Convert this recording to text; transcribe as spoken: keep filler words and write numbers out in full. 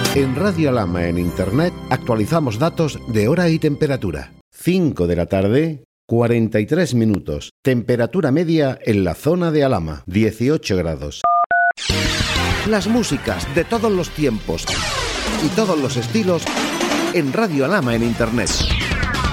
En Radio Alhama en Internet actualizamos datos de hora y temperatura. cinco de la tarde, cuarenta y tres minutos. Temperatura media en la zona de Alhama, dieciocho grados. Las músicas de todos los tiempos y todos los estilos en Radio Alhama en Internet.